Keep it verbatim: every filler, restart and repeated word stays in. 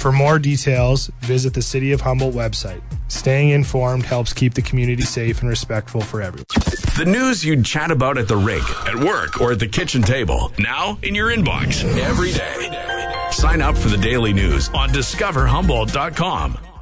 For more details, visit the City of Humboldt website. Staying informed helps keep the community safe and respectful for everyone. The news you'd chat about at the rink, at work, or at the kitchen table. Now in your inbox every day. Sign up for the daily news on discover humboldt dot com.